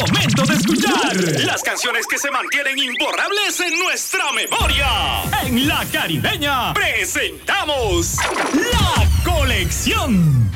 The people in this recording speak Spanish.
momento de escuchar las canciones que se mantienen imborrables en nuestra memoria. En La Caribeña presentamos La Colección.